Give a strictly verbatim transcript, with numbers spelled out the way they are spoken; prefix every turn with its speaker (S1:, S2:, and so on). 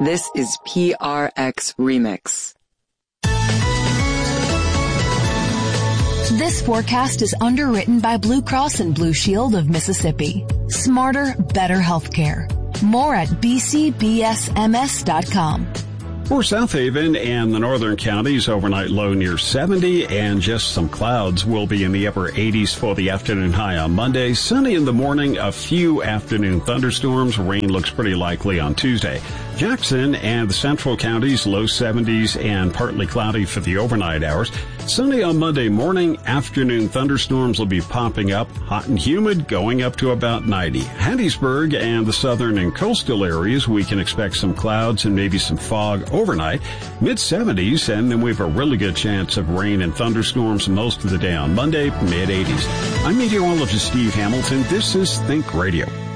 S1: This is P R X Remix.
S2: This forecast is underwritten by Blue Cross and Blue Shield of Mississippi. Smarter, better healthcare. More at b c b s m s dot com.
S3: For South Haven and the northern counties, overnight low near seventy, and just some clouds will be in the upper eighties for the afternoon high on Monday. Sunny in the morning, a few afternoon thunderstorms. Rain looks pretty likely on Tuesday. Jackson and the central counties, low seventies and partly cloudy for the overnight hours. Sunny on Monday morning, afternoon thunderstorms will be popping up, hot and humid, going up to about ninety. Hattiesburg and the southern and coastal areas, we can expect some clouds and maybe some fog overnight, mid seventies, and then we have a really good chance of rain and thunderstorms most of the day on Monday, mid eighties. I'm meteorologist Steve Hamilton. This is Think Radio.